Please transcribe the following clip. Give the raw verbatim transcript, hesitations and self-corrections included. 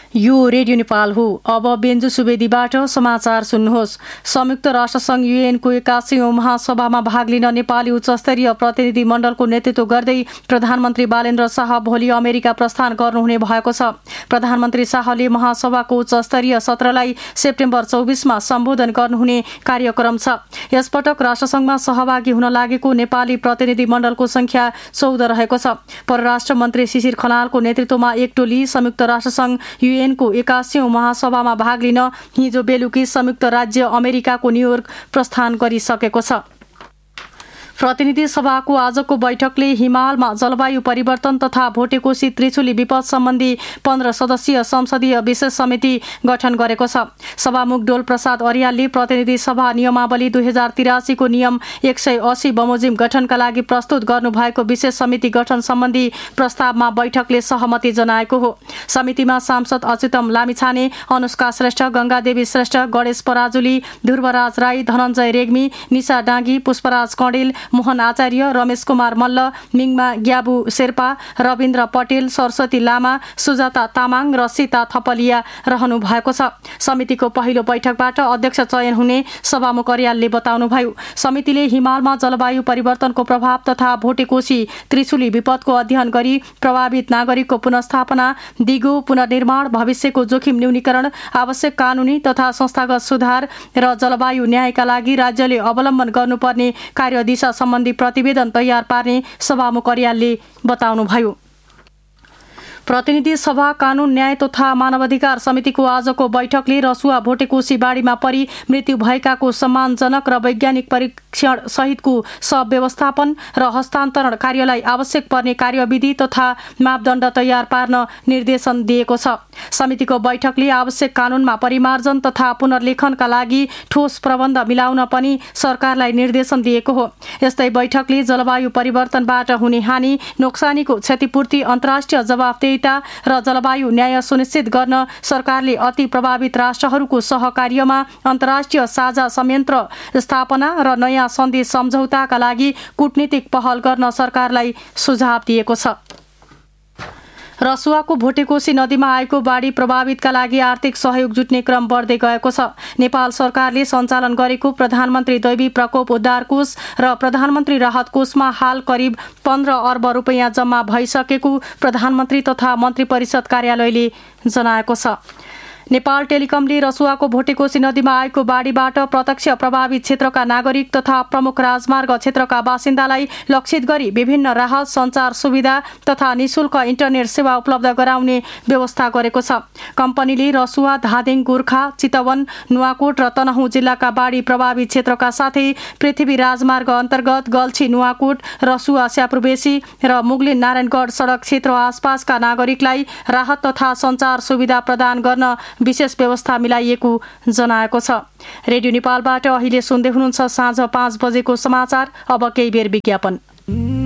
यो रेडियो नेपाल हो। अब बेन्जु सुवेदीबाट समाचार सुन्नुहोस्। संयुक्त राष्ट्रसङ्घ युएनको एकासीौँ महासभामा भाग लिन नेपाली उच्चस्तरीय प्रतिनिधि मण्डलको नेतृत्व गर्दै प्रधानमन्त्री बालेन्द्र शाह भोलि अमेरिका प्रस्थान गर्नुहुने भएको छ। प्रधानमन्त्री शाहले महासभाको उच्चस्तरीय सत्रलाई सेप्टेम्बर चौबिसमा सम्बोधन गर्नुहुने कार्यक्रम छ। यसपटक राष्ट्रसङ्घमा सहभागी हुन लागेको नेपाली प्रतिनिधि मण्डलको संख्या चौध रहेको छ। परराष्ट्र मन्त्री शिशिर खनालको नेतृत्वमा एक टोली संयुक्त राष्ट्रसङ्घ युएनको एकासीौँ महासभामा भाग लिन हिजो बेलुकी संयुक्त राज्य अमेरिकाको न्युयोर्क प्रस्थान गरिसकेको छ। प्रतिनिधि सभाको आजको बैठकले हिमालमा जलवायु परिवर्तन तथा भोटेकोशी त्रिचुली विपद सम्बन्धी पन्ध्र सदस्यीय संसदीय विशेष समिति गठन गरेको छ। सभामुख डोल प्रसाद अर्यालले प्रतिनिधि सभा नियमावली दुई हजार तिरासीको नियम एक सय अस्सी बमोजिम गठनका लागि प्रस्तुत गर्नुभएको विशेष समिति गठन सम्बन्धी प्रस्तावमा बैठकले सहमति जनाएको हो। समितिमा सांसद अच्युतम लामिछाने, अनुष्का श्रेष्ठ, गंगादेवी श्रेष्ठ, गणेश पराजुली, ध्रुवराज राई, धनञ्जय रेग्मी, निशा डाँगी, पुष्पराज कँडेल, मोहन आचार्य, रमेश कुमार मल्ल, मिङमा ग्याबु शेर्पा, रविन्द्र पटेल, सरस्वती लामा, सुजाता तामाङ र सीता थपलिया रहनु भएको छ। समितिको पहिलो बैठकबाट अध्यक्ष चयन हुने सभामुख अर्यालले बताउनुभयो। समितिले हिमालमा जलवायु परिवर्तनको प्रभाव तथा भोटेकोशी त्रिचुली विपदको अध्ययन गरी प्रभावित नागरिकको पुनर्स्थापना, दिगो पुनर्निर्माण, भविष्यको जोखिम न्यूनीकरण, आवश्यक कानुनी तथा संस्थागत सुधार र जलवायु न्यायका लागि राज्यले अवलम्बन गर्नुपर्ने कार्यदिशा सम्बन्धी प्रतिवेदन तयार पार्ने सभामुख अर्यालले बताउनुभयो। प्रतिनिधि सभा कानून न्याय तथा मानवाधिकार समितिको आजको बैठकले रसुवा भोटेकोशी बाढीमा परि मृत्यु भएकाको सम्मानजनक र वैज्ञानिक परीक्षण सहितको सब व्यवस्थापन र हस्तान्तरण कार्यलाई आवश्यक पर्ने कार्यविधि तथा मापदण्ड तयार पार्न निर्देशन दिएको छ। समितिको बैठकले आवश्यक कानूनमा परिमार्जन तथा पुनर्लेखनका लागि ठोस प्रबन्ध मिलाउन पनि सरकारलाई निर्देशन दिएको हो। यस्तै बैठकले जलवायु परिवर्तनबाट हुने हानि, नोक्सानीको क्षतिपूर्ति, अन्तर्राष्ट्रिय जवाफदेही र जलवायु न्याय सुनिश्चित गर्न सरकारले अति प्रभावित राष्ट्रहरूको सहकार्यमा अन्तर्राष्ट्रिय साझा संयन्त्र स्थापना र नयाँ सन्धि सम्झौताका लागि कूटनीतिक पहल गर्न सरकारलाई सुझाव दिएको छ। रसुवाको भोटेकोशी नदीमा आएको बाढी प्रभावितका लागि आर्थिक सहयोग जुट्ने क्रम बढ्दै गएको छ। नेपाल सरकारले सञ्चालन गरेको प्रधानमन्त्री दैवी प्रकोप उद्धार कोष र प्रधानमन्त्री राहत कोषमा हाल करिब पन्ध्र अर्ब रुपियाँ जम्मा भइसकेको प्रधानमन्त्री तथा मन्त्री परिषद कार्यालयले जनाएको छ। नेपाल टेलिकमले रसुवाको भोटेकोशी नदीमा आएको बाढीबाट प्रत्यक्ष प्रभावित क्षेत्रका नागरिक तथा प्रमुख राजमार्ग क्षेत्रका बासिन्दालाई लक्षित गरी विभिन्न राहत, सञ्चार सुविधा तथा निशुल्क इन्टरनेट सेवा उपलब्ध गराउने व्यवस्था गरेको छ। कम्पनीले रसुवा, धादिङ, गोर्खा, चितवन, नुवाकोट र तनहुँ जिल्लाका बाढी प्रभावित क्षेत्रका साथै पृथ्वी राजमार्ग अन्तर्गत गल्छी, नुवाकोट, रसुवा, स्यापुरबेसी र मुगलिन नारायणगढ सडक क्षेत्र आसपासका नागरिकलाई राहत तथा सञ्चार सुविधा प्रदान गर्न विशेष व्यवस्था मिलाइएको जनाएको छ। रेडियो नेपालबाट अहिले सुन्दै हुनुहुन्छ साँझ पाँच बजेको समाचार। अब केही बेर विज्ञापन।